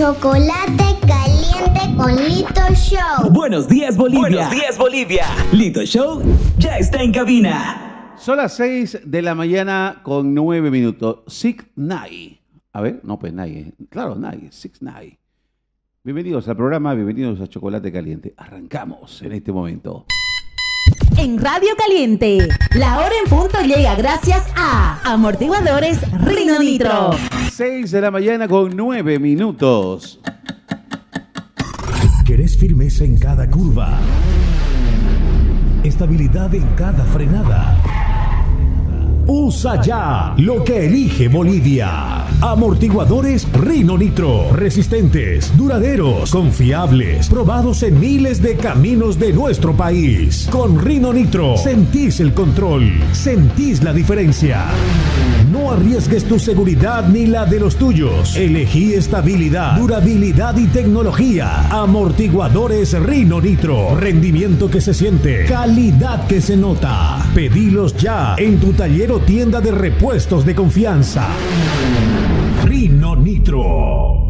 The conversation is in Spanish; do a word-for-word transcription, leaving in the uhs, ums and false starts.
Chocolate caliente con Lito Show. Buenos días, Bolivia. Buenos días, Bolivia. Lito Show ya está en cabina. Son las seis de la mañana con nueve minutos. Six Nine. A ver, no, pues Nine. Claro, Nine. Six Nine. Bienvenidos al programa, bienvenidos a Chocolate Caliente. Arrancamos en este momento. En Radio Caliente, la hora en punto llega gracias a Amortiguadores Rino Nitro. seis de la mañana con nueve minutos. ¿Querés firmeza en cada curva? ¿Estabilidad en cada frenada? Usa ya lo que elige Bolivia. Amortiguadores Rino Nitro. Resistentes, duraderos, confiables, probados en miles de caminos de nuestro país. Con Rino Nitro sentís el control, sentís la diferencia. No arriesgues tu seguridad ni la de los tuyos. Elegí estabilidad, durabilidad y tecnología. Amortiguadores Rino Nitro. Rendimiento que se siente, calidad que se nota. Pedilos ya en tu taller o tienda de repuestos de confianza. Rino Nitro.